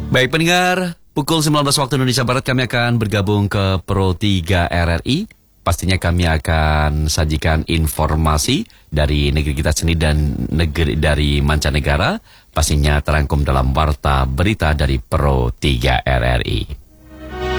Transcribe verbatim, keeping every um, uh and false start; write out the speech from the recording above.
Baik pendengar, pukul sembilan belas waktu Indonesia Barat kami akan bergabung ke Pro tiga R R I. Pastinya kami akan sajikan informasi dari negeri kita sendiri dan negeri dari mancanegara. Pastinya terangkum dalam warta berita dari Pro tiga R R I.